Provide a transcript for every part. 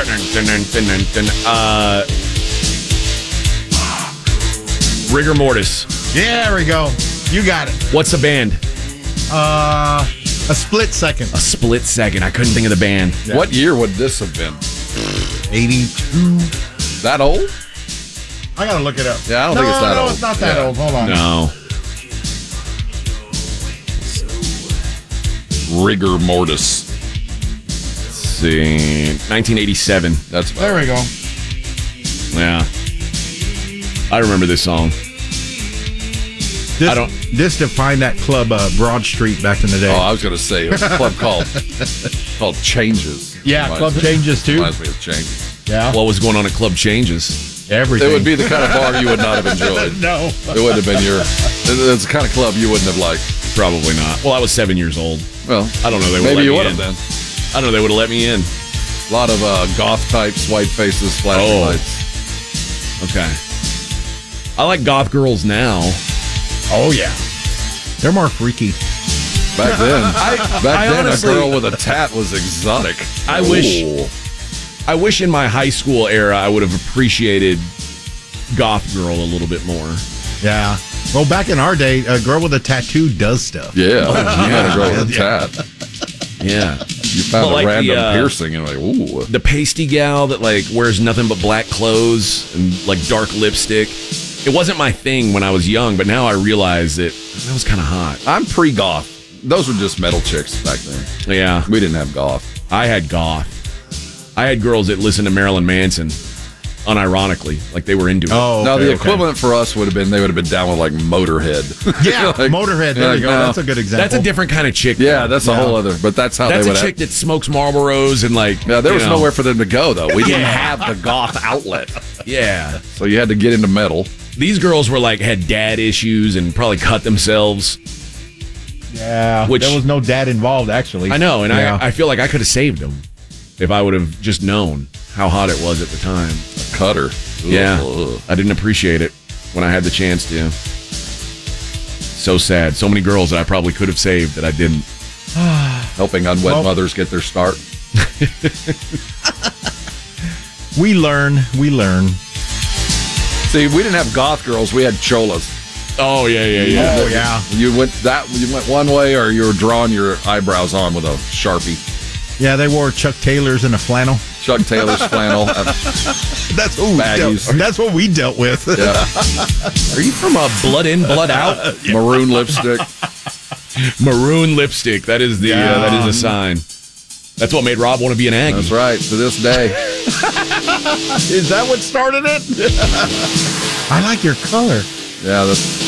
Rigor Mortis. Yeah, there we go. You got it. What's the band? A Split Second. A Split Second. I couldn't think of the band. Yeah. What year would this have been? 82. That old? I gotta look it up. Yeah, I don't think it's that old. No, it's not that old. Hold on. No. Rigor Mortis. Let's see. 1987. That's there we go. Yeah. I remember this song. This defined that club, Broad Street, back in the day. Oh, I was going to say, it was a club called Changes. Yeah, Club Changes, too. Reminds me of Changes. Yeah. What was going on at Club Changes? Everything. It would be the kind of bar you would not have enjoyed. No. It wouldn't have been it's the kind of club you wouldn't have liked. Probably not. Well, I was 7 years old. Well, I don't know. They would maybe let you me would in. have been. I don't know. They would have let me in. A lot of goth types, white faces, flashing lights. Okay. I like goth girls now. Oh, yeah. They're more freaky. Back then, honestly, a girl with a tat was exotic. I wish in my high school era I would have appreciated goth girl a little bit more. Yeah. Well, back in our day, a girl with a tattoo does stuff. Yeah. You had a girl with a tat. Yeah. You found a random piercing and like, ooh. The pasty gal that like wears nothing but black clothes and like dark lipstick. It wasn't my thing when I was young, but now I realize that was kind of hot. I'm pre-goth. Those were just metal chicks back then. Yeah. We didn't have goth. I had goth. I had girls that listened to Marilyn Manson, unironically, like they were into it. Oh, okay, now the equivalent for us would have been they would have been down with like Motorhead. Yeah, like, Motorhead. There you go. That's a good example. That's a different kind of chick. Yeah, that's a whole other. But that's how that's they would. That's a chick that smokes Marlboros and like. Yeah, there was nowhere for them to go though. We didn't have the goth outlet. Yeah, so you had to get into metal. These girls were like had dad issues and probably cut themselves. Yeah, there was no dad involved actually. I know, and I feel like I could have saved them if I would have just known how hot it was at the time. A cutter. Yeah. Ugh. I didn't appreciate it when I had the chance to. So sad. So many girls that I probably could have saved that I didn't. Helping unwed mothers get their start. We learn. See, we didn't have goth girls. We had cholas. Oh, yeah. Oh, yeah. You went one way or you were drawing your eyebrows on with a Sharpie. Yeah, they wore Chuck Taylors and a flannel. Chuck Taylor's flannel. That's what we dealt with. Yeah. Are you from a Blood In, Blood Out? Yeah. Maroon lipstick. Maroon lipstick. That is that is a sign. That's what made Rob want to be an Aggie. That's right. To this day. Is that what started it? I like your color. Yeah,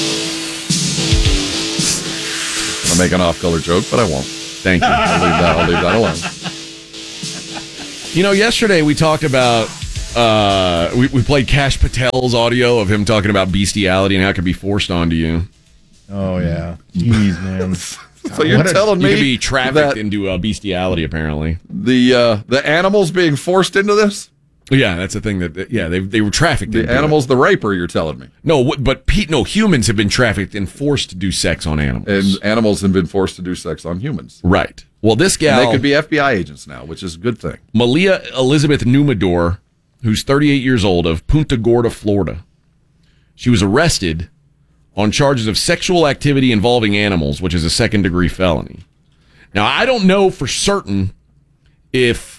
I'll make an off-color joke, but I won't. Thank you. I'll leave that alone. You know, yesterday we talked about we played Kash Patel's audio of him talking about bestiality and how it could be forced onto you. Oh yeah, jeez, man. So you're telling me you could be trafficked into bestiality? Apparently, the animals being forced into this. Yeah, that's the thing they were trafficked. The animals, the raper. You're telling me? No, but humans have been trafficked and forced to do sex on animals, and animals have been forced to do sex on humans. Right. Well, this gal, and they could be FBI agents now, which is a good thing. Malia Elizabeth Numador, who's 38 years old, of Punta Gorda, Florida. She was arrested on charges of sexual activity involving animals, which is a second-degree felony. Now, I don't know for certain if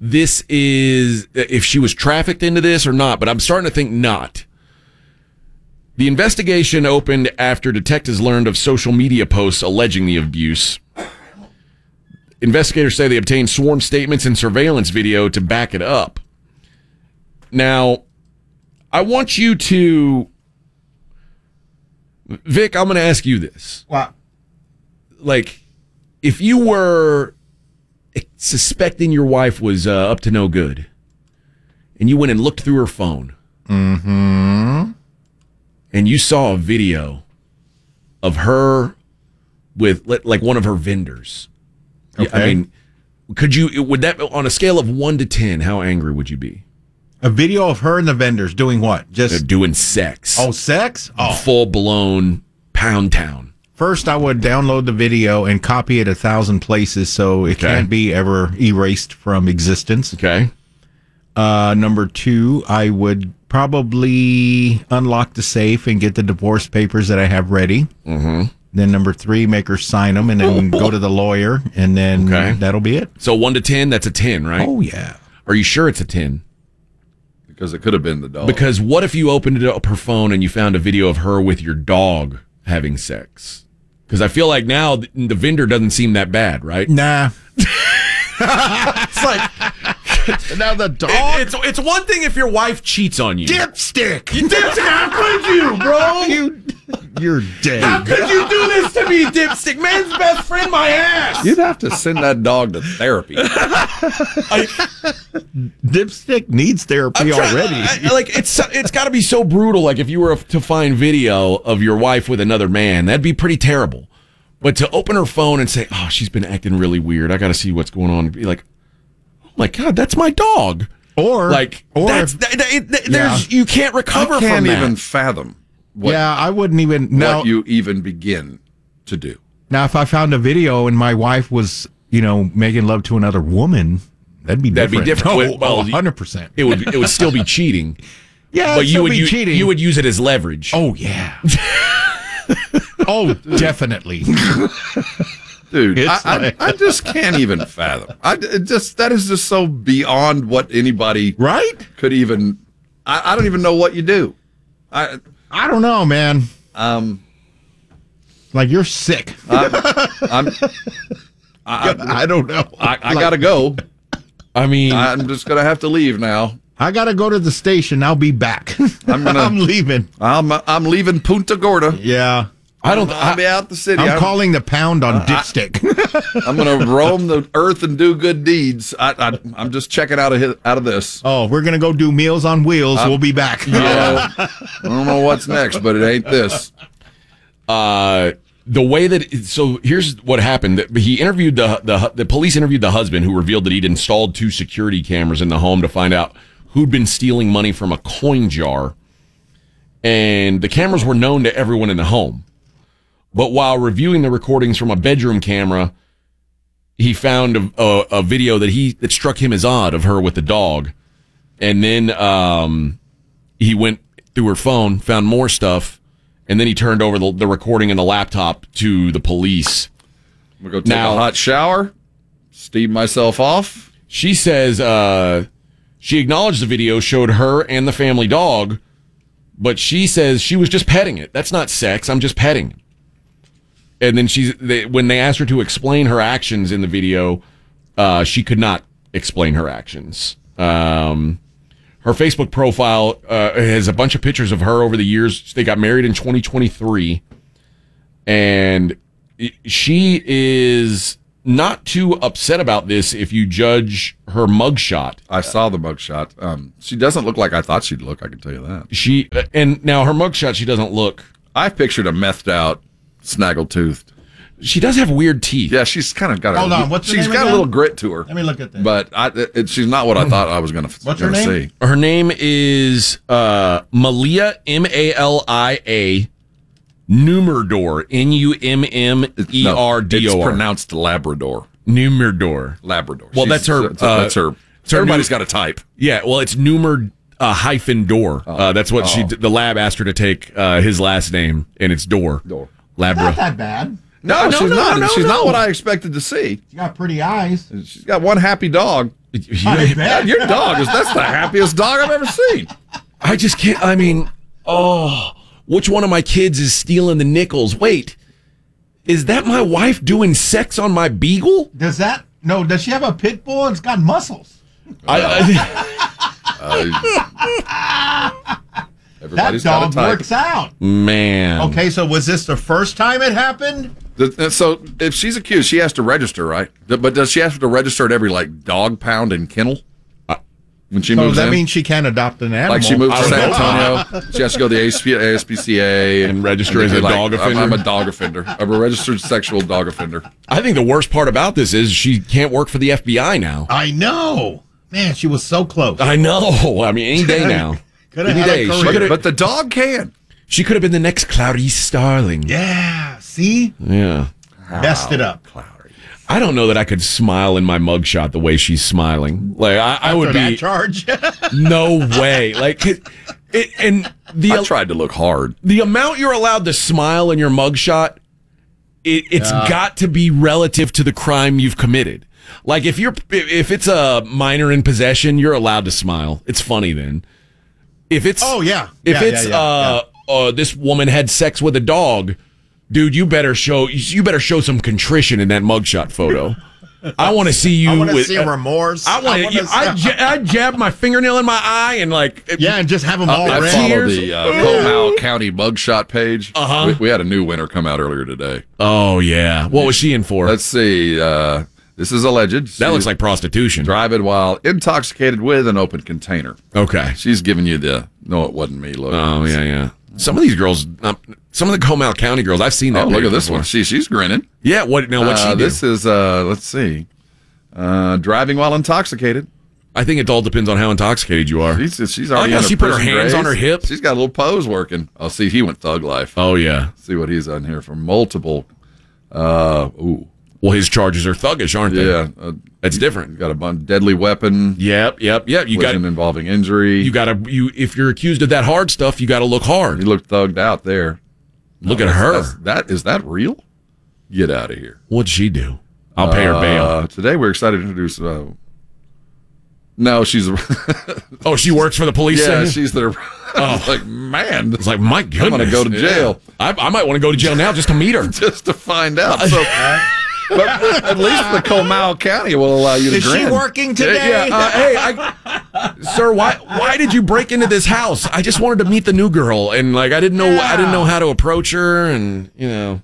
she was trafficked into this or not, but I'm starting to think not. The investigation opened after detectives learned of social media posts alleging the abuse. Investigators say they obtained sworn statements and surveillance video to back it up. Now, I want you to... Vic, I'm going to ask you this. What? Like, if you were suspecting your wife was up to no good, and you went and looked through her phone, and you saw a video of her with, like, one of her vendors. Okay. I mean, would that, on a scale of 1 to 10, how angry would you be? A video of her and the vendors doing what? They're doing sex. Oh, sex? Oh. Full-blown Pound Town. First, I would download the video and copy it 1,000 places so it can't be ever erased from existence. Okay. Number 2, I would probably unlock the safe and get the divorce papers that I have ready. Mm-hmm. Then number 3, make her sign them and then go to the lawyer, and then that'll be it. So 1 to 10, that's a 10, right? Oh, yeah. Are you sure it's a 10? Because it could have been the dog. Because what if you opened up her phone and you found a video of her with your dog having sex? Because I feel like now the vendor doesn't seem that bad, right? Nah. It's like... Now the dog? It's one thing if your wife cheats on you. Dipstick! You dipstick, how could you, bro? You're dead. How could you do this to me, dipstick? Man's best friend, my ass. You'd have to send that dog to therapy. Dipstick needs therapy already. It's got to be so brutal. Like if you were to find video of your wife with another man, that'd be pretty terrible. But to open her phone and say, "Oh, she's been acting really weird. I got to see what's going on," and be like, "Oh my God, that's my dog." Or you can't recover from that. I can't even fathom. I wouldn't even what you even begin to do. Now, if I found a video and my wife was, making love to another woman, that'd be different. Oh, well, 100%. It would still be cheating. Yeah, but you would cheating. You would use it as leverage. Oh yeah. Oh, definitely. Dude, I just can't even fathom. That is just so beyond what anybody could even. I don't even know what you do. I don't know, man. Like you're sick. I don't know. I gotta go. I mean, I'm just gonna have to leave now. I gotta go to the station. I'll be back. I'm leaving. I'm leaving Punta Gorda. Yeah. I'll be out the city. I'm calling the pound on Dipstick. I'm going to roam the earth and do good deeds. I'm just checking out of this. Oh, we're going to go do Meals on Wheels. We'll be back. Yeah. I don't know what's next, but it ain't this. The way that so here's what happened. He interviewed the police interviewed the husband, who revealed that he'd installed 2 security cameras in the home to find out who'd been stealing money from a coin jar, and the cameras were known to everyone in the home. But while reviewing the recordings from a bedroom camera, he found a video that struck him as odd of her with the dog. And then he went through her phone, found more stuff, and then he turned over the recording and the laptop to the police. I'm going to go take a hot shower, steam myself off. She says she acknowledged the video showed her and the family dog, but she says she was just petting it. That's not sex. I'm just petting it. And then when they asked her to explain her actions in the video, she could not explain her actions. Her Facebook profile has a bunch of pictures of her over the years. They got married in 2023, and she is not too upset about this if you judge her mugshot. I saw the mugshot. She doesn't look like I thought she'd look, I can tell you that. And now her mugshot, she doesn't look. I pictured a methed out, snaggle-toothed. She does have weird teeth. Yeah, she's kind of got Hold on, what's her name She's got again? a little grit to her. Let me look at that. But she's not what I thought I was going to see. What's her name? Her name is Malia, Malia Numerdor, Nummerdor. It's pronounced Labrador. Numerdor. Labrador. Well, that's her. That's her. Everybody's got a type. Yeah, well, it's Numer hyphen door. That's what the lab asked her to take his last name, and it's Door. Labra. Not that bad. No, she's not. She's not what I expected to see. She got pretty eyes. She's got one happy dog. I bet. Your dog that's the happiest dog I've ever seen. I just can't. I mean, which one of my kids is stealing the nickels? Wait, is that my wife doing sex on my beagle? Does she have a pit bull and it's got muscles? Everybody's that got a dog type. works out. Man. Okay, so was this the first time it happened? So if she's accused, she has to register, right? But does she have to register at every dog pound and kennel? When she moves that in? means she can't adopt an animal. Like she moves to San Antonio, she has to go to the ASPCA and register as a dog offender. I'm a dog offender. I'm a registered sexual dog offender. I think the worst part about this is she can't work for the FBI now. I know. Man, she was so close. I know. I mean, any day now. Any day. But the dog can. She could have been the next Clarice Starling. Yeah. See? Yeah. Messed it up. I don't know that I could smile in my mugshot the way she's smiling. Like I would be charge. no way. Like I tried to look hard. The amount you're allowed to smile in your mugshot, it's got to be relative to the crime you've committed. Like if it's a minor in possession, you're allowed to smile. It's funny then. If it's this woman had sex with a dog, dude, you better show some contrition in that mugshot photo. I want to see you. I want to see remorse. I jab my fingernail in my eye and and just have them all red. I follow the Comal County mugshot page. We had a new winner come out earlier today. Oh yeah, what was she in for? Let's see. This is alleged. That looks like prostitution. Driving while intoxicated with an open container. Okay. She's giving you the no, it wasn't me look. Oh yeah. Some of these girls, some of the Comal County girls, I've seen that. Oh, look at this before. one. She's grinning. Yeah. What she do? This is let's see. Driving while intoxicated. I think it all depends on how intoxicated you are. She's already. She put her hands on her hip. She's got a little pose working. Oh, see, he went thug life. Oh yeah. See what he's on here for multiple. Well, his charges are thuggish, aren't they? Yeah, that's different. Got a deadly weapon. Yep. You got involving injury. If you're accused of that hard stuff, you got to look hard. He looked thugged out there. Look at her. Is that real? Get out of here. What'd she do? I'll pay her bail. Today we're excited to introduce. No, she's. Oh, she works for the police. Yeah, center? she's their. Oh, like man, it's like my goodness. I'm gonna go to jail. Yeah. I might want to go to jail now just to meet her, just to find out. So. But at least the Comal County will allow you to grin. Is she working today? Yeah. Sir, why did you break into this house? I just wanted to meet the new girl, and I didn't know how to approach her, and And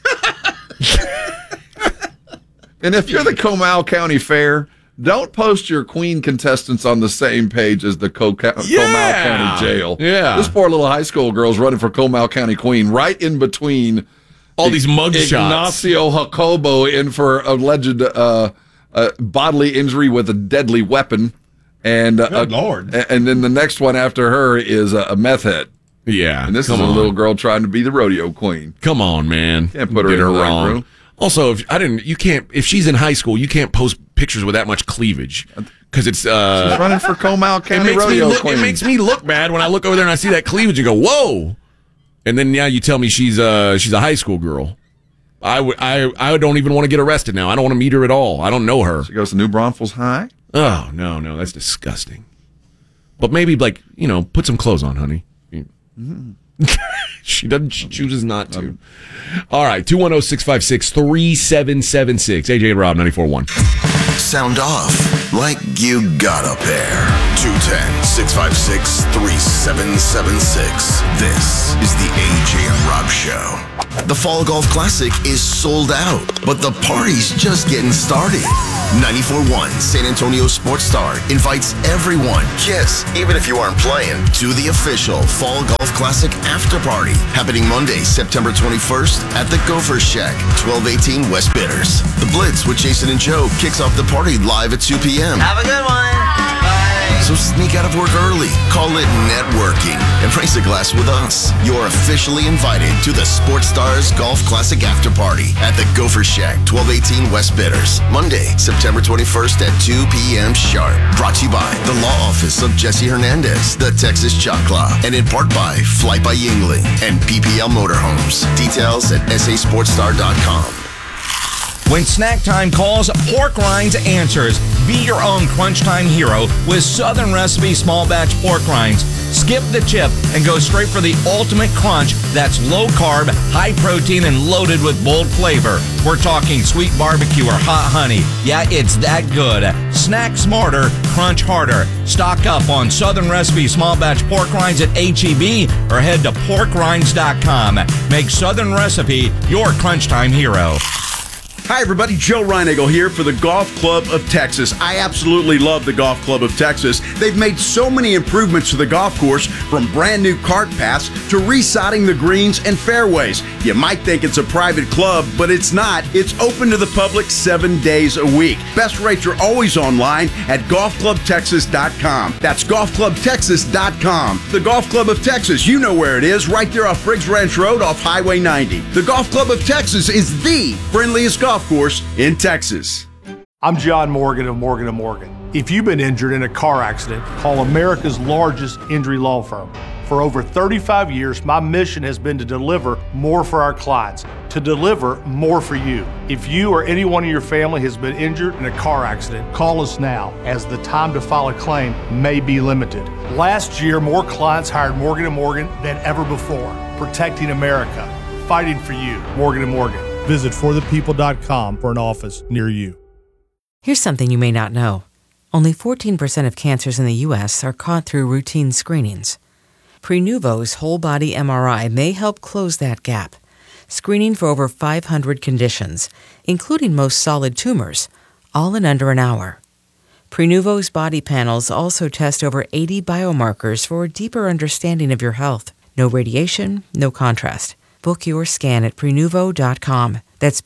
if you're the Comal County Fair, don't post your queen contestants on the same page as the Comal County Jail. Yeah, this poor little high school girl's running for Comal County Queen, right in between. All these mug shots. Ignacio Jacobo in for alleged bodily injury with a deadly weapon, and good Lord. And then the next one after her is a meth head. Yeah, and this is a little girl trying to be the rodeo queen. Come on, man, can't put her in the wrong room. Also, if she's in high school, you can't post pictures with that much cleavage because it's. She's running for Comal County rodeo queen. It makes me look bad when I look over there and I see that cleavage and go, whoa. And then now you tell me she's a high school girl. I don't even want to get arrested now. I don't want to meet her at all. I don't know her. She goes to New Braunfels High? Oh, no, that's disgusting. But maybe put some clothes on, honey. Mm-hmm. She chooses not to. All right, 210-656-3776. AJ and Rob 94.1. Sound off like you got a pair. 210-656-3776. This is the AJ and Rob Show. The Fall Golf Classic is sold out, but the party's just getting started. 94.1 San Antonio Sports Star invites everyone, KISS, even if you aren't playing, to the official Fall Golf Classic after party happening Monday, September 21st at the Gopher Shack, 1218 West Bitters. The Blitz with Jason and Joe kicks off the party live at 2 p.m. Have a good one. Bye. So sneak out of work early, call it networking, and raise a glass with us. You're officially invited to the Sports Stars Golf Classic after party at the Gopher Shack, 1218 West Bitters, Monday, September 21st at 2 p.m. sharp. Brought to you by the Law Office of Jesse Hernandez, the Texas Choclaw, and in part by Flight by Yingling and PPL Motorhomes. Details at sasportstar.com. When snack time calls, Pork Rinds answers. Be your own crunch time hero with Southern Recipe small batch pork rinds. Skip the chip and go straight for the ultimate crunch that's low carb, high protein, and loaded with bold flavor. We're talking sweet barbecue or hot honey. Yeah, it's that good. Snack smarter, crunch harder. Stock up on Southern Recipe small batch pork rinds at H-E-B or head to porkrinds.com. Make Southern Recipe your crunch time hero. Hi, everybody. Joe Reinagle here for the Golf Club of Texas. I absolutely love the Golf Club of Texas. They've made so many improvements to the golf course, from brand new cart paths to resodding the greens and fairways. You might think it's a private club, but it's not. It's open to the public 7 days a week. Best rates are always online at golfclubtexas.com. That's golfclubtexas.com. The Golf Club of Texas, you know where it is, right there off Briggs Ranch Road off Highway 90. The Golf Club of Texas is the friendliest golf golf course in Texas. I'm John Morgan of Morgan & Morgan. If you've been injured in a car accident, call America's largest injury law firm. For over 35 years, my mission has been to deliver more for our clients, to deliver more for you. If you or anyone in your family has been injured in a car accident, call us now, as the time to file a claim may be limited. Last year, more clients hired Morgan & Morgan than ever before, protecting America, fighting for you. Morgan & Morgan. Visit forthepeople.com for an office near you. Here's something you may not know. Only 14% of cancers in the U.S. are caught through routine screenings. Prenuvo's whole-body MRI may help close that gap, screening for over 500 conditions, including most solid tumors, all in under an hour. Prenuvo's body panels also test over 80 biomarkers for a deeper understanding of your health. No radiation, no contrast. Book your scan at Prenuvo.com. That's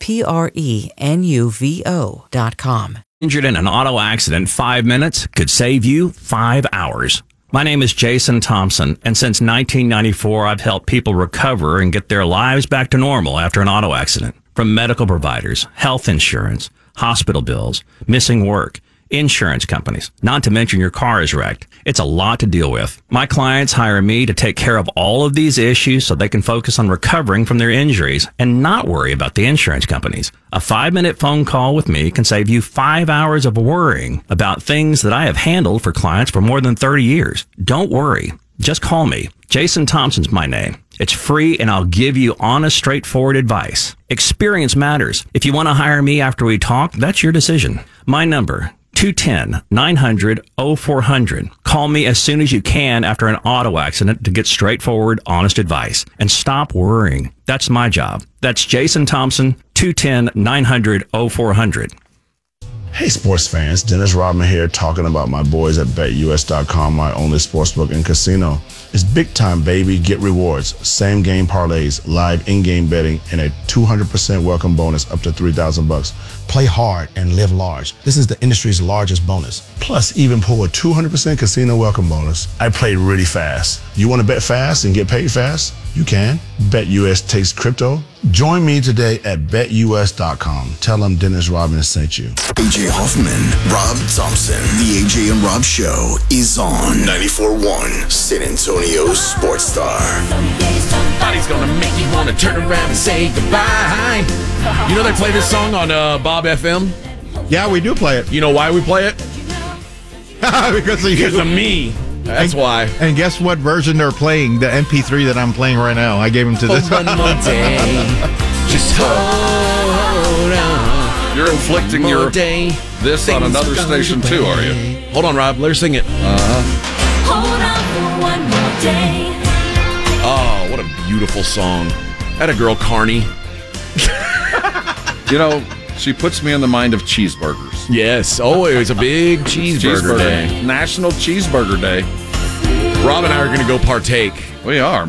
Prenuvo.com. Injured in an auto accident, 5 minutes could save you 5 hours. My name is Jason Thompson, and since 1994, I've helped people recover and get their lives back to normal after an auto accident. From medical providers, health insurance, hospital bills, missing work, insurance companies, not to mention your car is wrecked. It's a lot to deal with. My clients hire me to take care of all of these issues so they can focus on recovering from their injuries and not worry about the insurance companies. A 5-minute phone call with me can save you 5 hours of worrying about things that I have handled for clients for more than 30 years. Don't worry. Just call me. Jason Thompson's my name. It's free, and I'll give you honest, straightforward advice. Experience matters. If you want to hire me after we talk, that's your decision. My number, 210-900-0400. Call me as soon as you can after an auto accident to get straightforward, honest advice. And stop worrying. That's my job. That's Jason Thompson, 210-900-0400. Hey sports fans, Dennis Rodman here talking about my boys at BetUS.com, my only sportsbook and casino. It's big time, baby. Get rewards, same game parlays, live in-game betting, and a 200% welcome bonus up to $3,000. Play hard and live large. This is the industry's largest bonus. Plus, even pull a 200% casino welcome bonus. I played really fast. You want to bet fast and get paid fast? You can. BetUS takes crypto. Join me today at BetUS.com. Tell them Dennis Rodman sent you. AJ Hoffman, Rob Thompson. The AJ and Rob Show is on 94.1 San Antonio Sports Star. Somebody's gonna make you want to turn around and say goodbye. You know they play this song on Bob FM? Yeah, we do play it. You know why we play it? Because of me. That's why. And guess what version they're playing? The MP3 that I'm playing right now. I gave him to this. One more day. Just hold on. You're inflicting your this on another station too, are you? Hold on, Rob. Let her sing it. Hold on for one more day. Oh, what a beautiful song. That a girl, Carney. You know, she puts me in the mind of cheeseburgers. Yes. Oh, it was a big cheeseburger day. National Cheeseburger Day. Rob and I are going to go partake. We are.